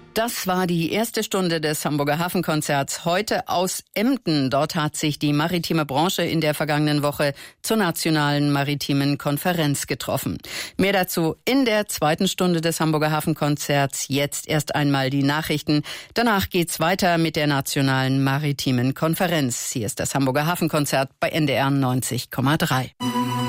Das war die erste Stunde des Hamburger Hafenkonzerts heute aus Emden. Dort hat sich die maritime Branche in der vergangenen Woche zur Nationalen Maritimen Konferenz getroffen. Mehr dazu in der zweiten Stunde des Hamburger Hafenkonzerts. Jetzt erst einmal die Nachrichten. Danach geht's weiter mit der Nationalen Maritimen Konferenz. Hier ist das Hamburger Hafenkonzert bei NDR 90,3.